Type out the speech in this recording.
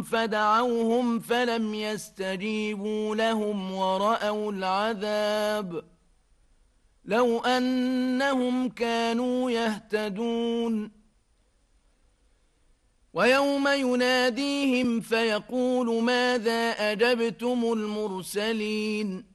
فدعوهم فلم يستجيبوا لهم ورأوا العذاب لو أنهم كانوا يهتدون ويوم يناديهم فيقول ماذا أجبتم المرسلين